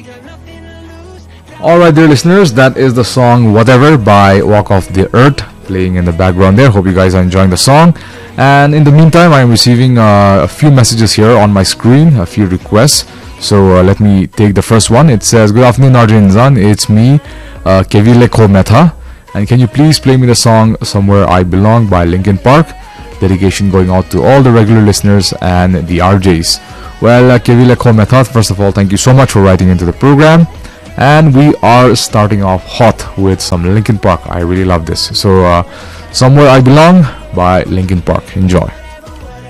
Alright, dear listeners, that is the song Whatever by Walk Off the Earth playing in the background there. Hope you guys are enjoying the song. And in the meantime, I am receiving a few messages here on my screen, a few requests. So let me take the first one. It says, "Good afternoon, Arjun Inzan. It's me, Kevile Metha. And can you please play me the song Somewhere I Belong by Linkin Park? Dedication going out to all the regular listeners and the RJs." Well, Kevile Metha, first of all, thank you so much for writing into the program. And we are starting off hot with some Linkin Park. I really love this. So, Somewhere I Belong by Linkin Park. Enjoy.